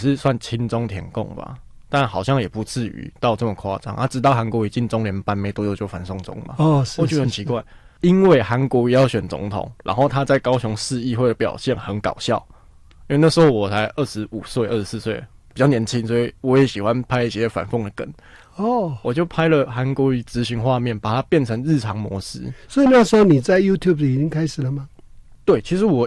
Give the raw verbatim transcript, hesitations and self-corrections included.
是算亲中舔共吧，但好像也不至于到这么夸张啊。直到韩国瑜进中联办没多久就反送中嘛。 哦，是， 我觉得很奇怪，因为韩国瑜要选总统，然后他在高雄市议会的表现很搞笑。因为那时候我才二十五岁、二十四岁，比较年轻，所以我也喜欢拍一些反讽的梗。 哦， 我就拍了韩国瑜咨询画面，把它变成日常模式。 所以那时候你在 YouTube 已经开始了吗？ 对，其实我